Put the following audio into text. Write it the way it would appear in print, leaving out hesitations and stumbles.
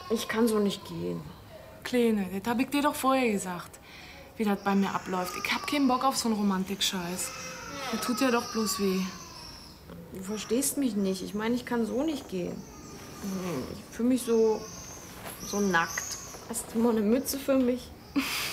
Ich kann so nicht gehen. Kleine, das hab ich dir doch vorher gesagt, wie das bei mir abläuft. Ich hab keinen Bock auf so einen Romantik-Scheiß. Das tut ja doch bloß weh. Du verstehst mich nicht. Ich meine, ich kann so nicht gehen. Ich fühle mich so nackt. Hast du mal eine Mütze für mich?